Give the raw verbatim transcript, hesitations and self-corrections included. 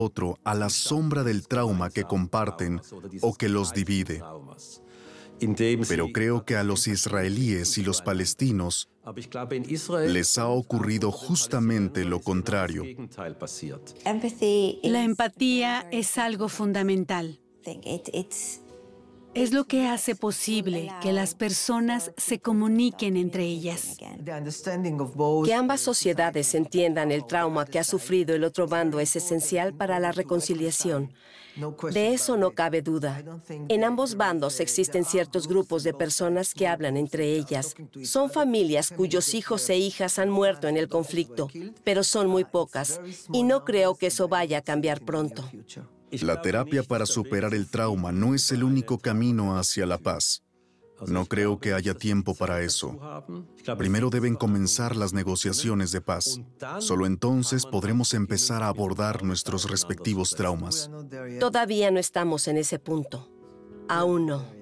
otro a la sombra del trauma que comparten o que los divide. Pero creo que a los israelíes y los palestinos les ha ocurrido justamente lo contrario. La empatía es algo fundamental. Es lo que hace posible que las personas se comuniquen entre ellas. Que ambas sociedades entiendan el trauma que ha sufrido el otro bando es esencial para la reconciliación. De eso no cabe duda. En ambos bandos existen ciertos grupos de personas que hablan entre ellas. Son familias cuyos hijos e hijas han muerto en el conflicto, pero son muy pocas, y no creo que eso vaya a cambiar pronto. La terapia para superar el trauma no es el único camino hacia la paz. No creo que haya tiempo para eso. Primero deben comenzar las negociaciones de paz. Solo entonces podremos empezar a abordar nuestros respectivos traumas. Todavía no estamos en ese punto. Aún no.